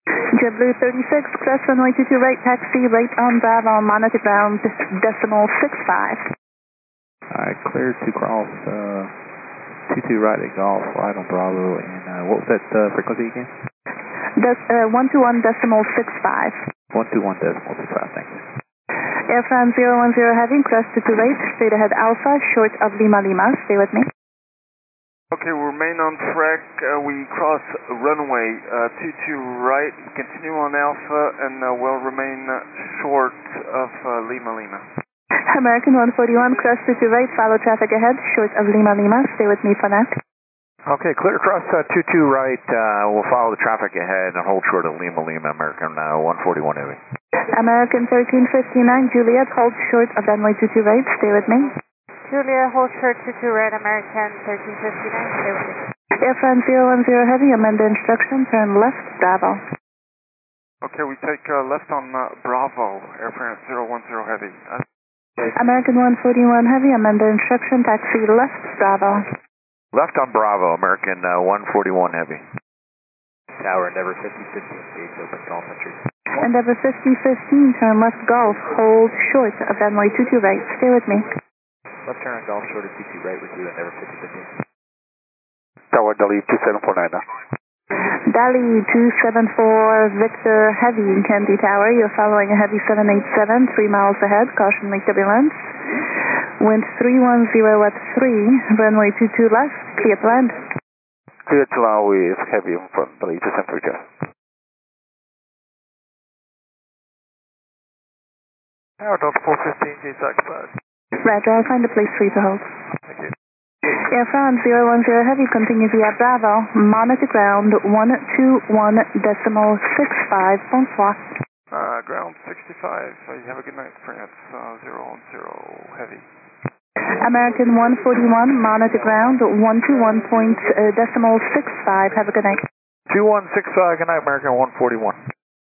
JetBlue 36, crest runway 22 right, taxi right on Bravo, monitor ground, decimal 65. Alright, clear to cross 22 right at Golf, right on Bravo, and what was that frequency again? 121 decimal 65. 121 decimal 65, thank you. Air France 010 heavy, crest to right, straight ahead Alpha, short of Lima Lima, stay with me. Okay, we remain on track. We cross runway 22 right, continue on Alpha, and we'll remain short of Lima Lima. American 141, crest to right, follow traffic ahead, short of Lima Lima, stay with me for that. Okay, clear across 22 right, we'll follow the traffic ahead and hold short of Lima Lima, American 141 heavy. American 1359, Juliet, hold short of runway 22 right, stay with me. Julia, hold short 22 right, American 1359, stay with me. Air France 010 heavy, amend the instruction, turn left, Bravo. Okay, we take left on Bravo, Air France 010 heavy. American 141 heavy, amend the instruction, taxi left, Bravo. Left on Bravo, American 141 heavy. Tower, Endeavor 5015, gates open, Golf entry. Endeavor 5015, turn left Golf, hold short of runway 22 right, stay with me. Left turn on Golf, short of 22 right with you, Endeavor 5015. Tower, Delhi 2749 now. Dali 274 Victor Heavy, Kennedy Tower. You're following a heavy 787, 3 miles ahead, caution weak turbulence. Wind 310 at 3, runway 22 left, clear to land. Clear to land with heavy in front, Delhi 2732. Tower Delta 415, gates occupied. Roger, I'll find a place for you to hold. Thank you. Air France 010 heavy, continue via Bravo, monitor ground 121 decimal 65, bonsoir. Ground 65, you have a good night, France 010 heavy. American 141, monitor ground 121 decimal 65, have a good night. 2165, good night, American 141.